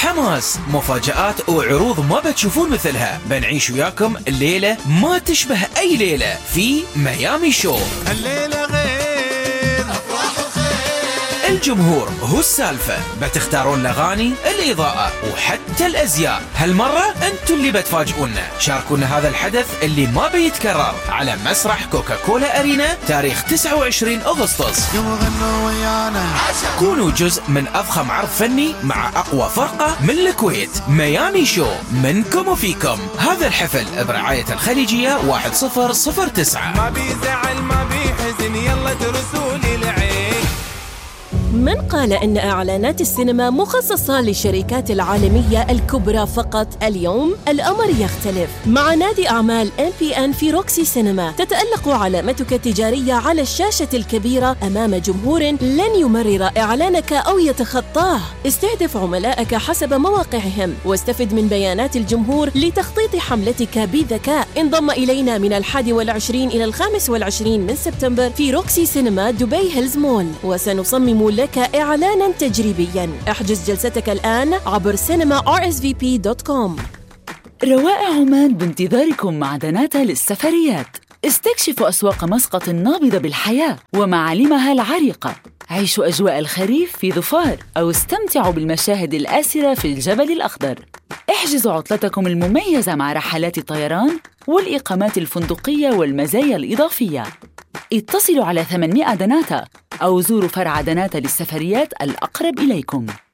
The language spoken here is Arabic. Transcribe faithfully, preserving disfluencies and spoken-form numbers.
حماس، مفاجآت وعروض ما بتشوفون مثلها. بنعيش وياكم الليلة ما تشبه أي ليلة في ميامي شو. الليلة غير أفراح وخير، الجمهور هو السالفة، بتختارون الأغاني، الإضاءة وحتى الأزياء. هالمرة أنتوا اللي بتفاجئونا. شاركونا هذا الحدث اللي ما بيتكرر على مسرح كوكاكولا أرينا تاريخ تسعة وعشرين أغسطس. يوم غنوا ويانا، كونوا جزء من أضخم عرض فني مع أقوى فرقة من الكويت. ميامي شو، منكم وفيكم. هذا الحفل برعاية الخليجية واحد صفر صفر تسعة. ما بيزعل ما بيحزن، يلا ترسولي العين. من قال إن إعلانات السينما مخصصة للشركات العالمية الكبرى فقط؟ اليوم الأمر يختلف. مع نادي أعمال إم بي إن في روكسي سينما تتألق علامتك التجارية على الشاشة الكبيرة أمام جمهور لن يمرر إعلانك أو يتخطاه. استهدف عملائك حسب مواقعهم واستفد من بيانات الجمهور لتخطيط حملتك بذكاء. انضم إلينا من الحادي والعشرين إلى الخامس والعشرين من سبتمبر في روكسي سينما دبي هيلز مول، وسنصمم لك إعلاناً تجريبياً. احجز جلستك الآن عبر سينما آر إس في بي دوت كوم. روائع عمان بانتظاركم مع دناتا للسفريات. استكشفوا أسواق مسقط النابضة بالحياة ومعالمها العريقة. عيشوا أجواء الخريف في ظفار أو استمتعوا بالمشاهد الآسرة في الجبل الأخضر. احجزوا عطلتكم المميزة مع رحلات الطيران والإقامات الفندقية والمزايا الإضافية. اتصلوا على ثمانمائة دناتا أو زوروا فرع دناتا للسفريات الأقرب إليكم.